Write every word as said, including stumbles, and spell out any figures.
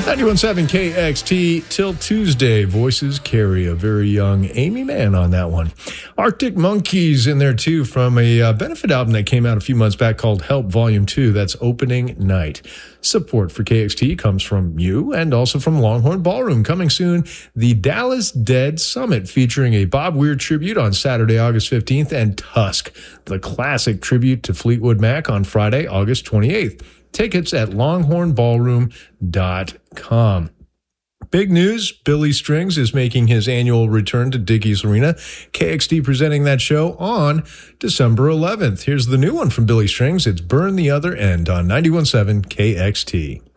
ninety-one point seven K X T till Tuesday. Voices carry a very young Amy Mann on that one. Arctic Monkeys in there too from a uh, benefit album that came out a few months back called Help Volume two. That's opening night. Support for K X T comes from you and also from Longhorn Ballroom. Coming soon, the Dallas Dead Summit featuring a Bob Weir tribute on Saturday, August fifteenth, and Tusk, the classic tribute to Fleetwood Mac on Friday, August twenty-eighth. Tickets at longhorn ballroom dot com. Big news, Billy Strings is making his annual return to Dickies Arena. K X T presenting that show on December eleventh. Here's the new one from Billy Strings. It's Burn the Other End on ninety-one point seven K X T.